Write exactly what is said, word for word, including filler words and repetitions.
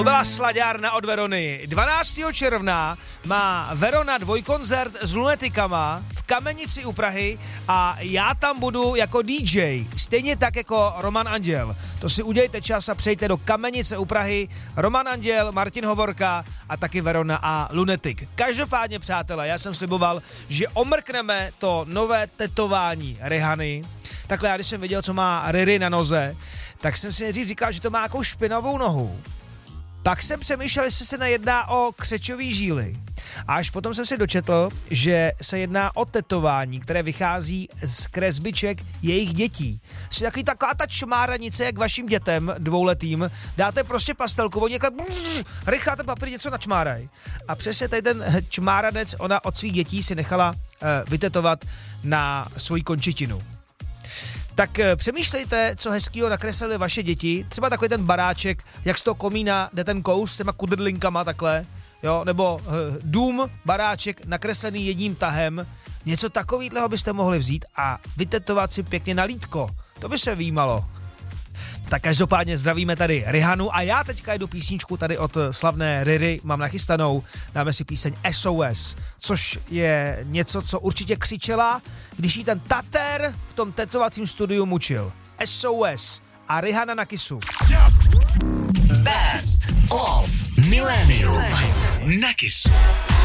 To byla slaďárna od Verony. dvanáctého června má Verona dvojkoncert s Lunetikama v Kamenici u Prahy a já tam budu jako dý džej, stejně tak jako Roman Anděl. To si udějte čas a přejďte do Kamenice u Prahy. Roman Anděl, Martin Hovorka a taky Verona a Lunetik. Každopádně, přátelé, já jsem sliboval, že omrkneme to nové tetování Rihany. Takhle já, když jsem viděl, co má Riri na noze, tak jsem si nejdřív říkal, že to má jako špinavou nohu. Pak jsem přemýšlel, jestli se nejedná o křečový žíly. A až potom jsem se dočetl, že se jedná o tetování, které vychází z kresbiček jejich dětí. Jsi takový taková ta čmáranice, jak vašim dětem dvouletým, dáte prostě pastelku, oni jako rychle ten papír něco načmáraj. A přesně tady ten čmáranec ona od svých dětí si nechala uh, vytetovat na svoji končetinu. Tak přemýšlejte, co hezkýho nakreslili vaše děti, třeba takový ten baráček, jak z toho komína jde ten kous s těma kudrlinkama takhle, jo, nebo uh, dům, baráček nakreslený jedním tahem, něco takového byste mohli vzít a vytetovat si pěkně na lítko, to by se výjímalo. Tak každopádně zdravíme tady Rihanu a já teďka jdu písničku tady od slavné Riri, mám nachystanou, dáme si píseň S O S, což je něco, co určitě křičela, když jí ten tater v tom tetovacím studiu mučil. S O S a Rihana na Kissu. Best of Millennium na Kissu.